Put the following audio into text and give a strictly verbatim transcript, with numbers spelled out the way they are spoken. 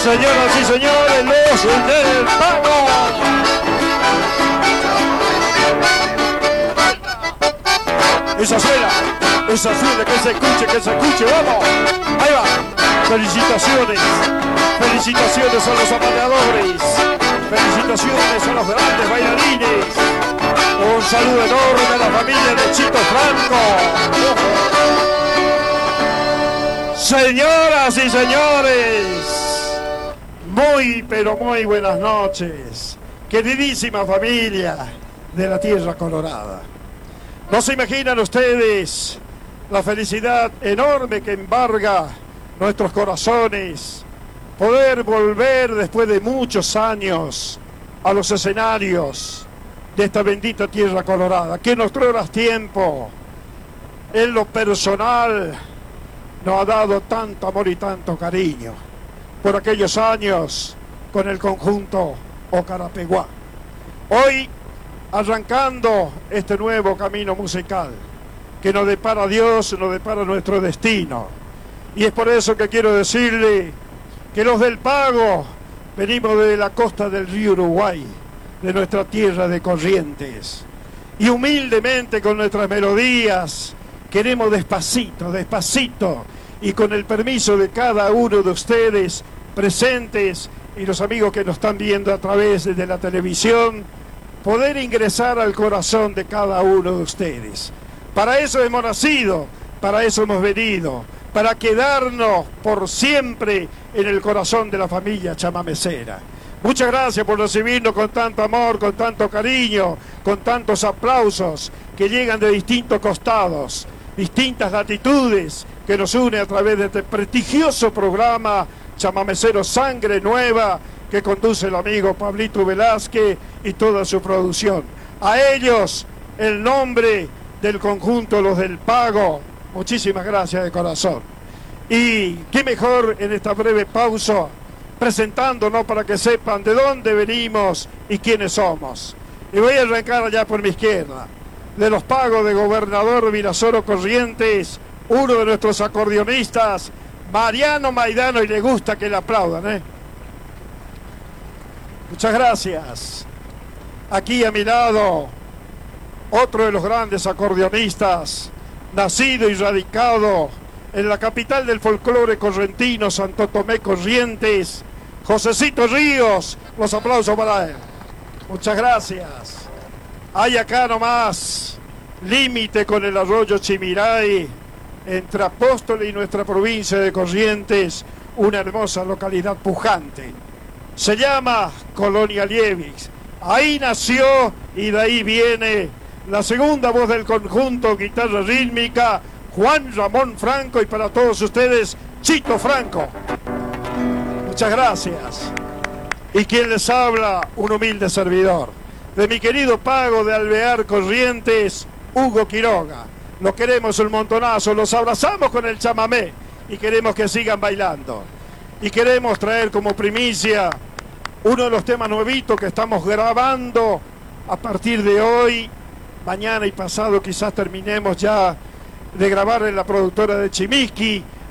Señoras y señores, los del Pago. Esa suena, esa suena, que se escuche, que se escuche, vamos. Ahí va. Felicitaciones, felicitaciones a los apaleadores, felicitaciones a los grandes bailarines. Un saludo enorme a la familia de Chito Franco. Señoras y señores, muy pero muy buenas noches, queridísima familia de la Tierra Colorada. No se imaginan ustedes la felicidad enorme que embarga nuestros corazones, poder volver después de muchos años a los escenarios de esta bendita Tierra Colorada, que en otras tiempo, en lo personal, nos ha dado tanto amor y tanto cariño por aquellos años con el conjunto Ocarapeguá. Hoy, arrancando este nuevo camino musical que nos depara Dios, nos depara nuestro destino. Y es por eso que quiero decirle que los del Pago venimos de la costa del río Uruguay, de nuestra tierra de Corrientes. Y humildemente con nuestras melodías queremos despacito, despacito, y con el permiso de cada uno de ustedes presentes y los amigos que nos están viendo a través de la televisión, poder ingresar al corazón de cada uno de ustedes. Para eso hemos nacido, para eso hemos venido, para quedarnos por siempre en el corazón de la familia chamamecera. Muchas gracias por recibirnos con tanto amor, con tanto cariño, con tantos aplausos que llegan de distintos costados, distintas latitudes que nos une a través de este prestigioso programa Chamamecero Sangre Nueva que conduce el amigo Pablito Velázquez y toda su producción. A ellos, el nombre del conjunto Los del Pago, muchísimas gracias de corazón. Y qué mejor en esta breve pausa, presentándonos para que sepan de dónde venimos y quiénes somos. Y voy a arrancar allá por mi izquierda, de Los Pagos de Gobernador Virasoro Corrientes, uno de nuestros acordeonistas, Mariano Maidano, y le gusta que le aplaudan, ¿eh? Muchas gracias. Aquí a mi lado, otro de los grandes acordeonistas, nacido y radicado en la capital del folclore correntino, Santo Tomé Corrientes, Josecito Ríos. Los aplausos para él. Muchas gracias. Hay acá nomás, límite con el arroyo Chimiray, entre Apóstoles y nuestra provincia de Corrientes, una hermosa localidad pujante. Se llama Colonia Liebig. Ahí nació y de ahí viene la segunda voz del conjunto, guitarra rítmica, Juan Ramón Franco, y para todos ustedes, Chito Franco. Muchas gracias. Y quien les habla, un humilde servidor, de mi querido Pago de Alvear Corrientes, Hugo Quiroga. Los queremos un montonazo, los abrazamos con el chamamé y queremos que sigan bailando. Y queremos traer como primicia uno de los temas nuevitos que estamos grabando a partir de hoy, mañana y pasado quizás terminemos ya de grabar en la productora de Chimiski,